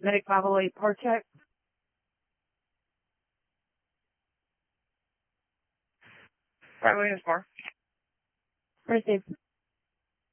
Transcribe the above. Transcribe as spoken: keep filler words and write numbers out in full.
Medic five oh eight, part check. Right, Williams Bar. Received.